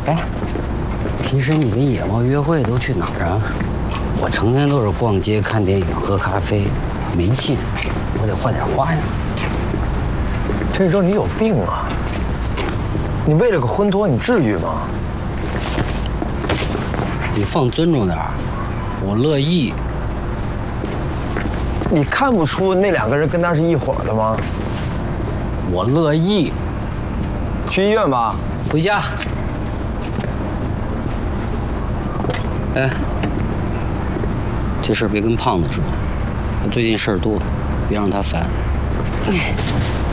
哎，平时你跟野猫约会都去哪儿啊？我成天都是逛街、看电影、喝咖啡，没劲。我得换点花样。 这时候你有病啊！你为了个婚托，你至于吗？ 你放尊重点儿，我乐意。 你看不出那2个人跟他是一伙的吗？ 我乐意。 去医院吧。 回家。哎，这事别跟胖子说，他最近事儿多，别让他烦。哎。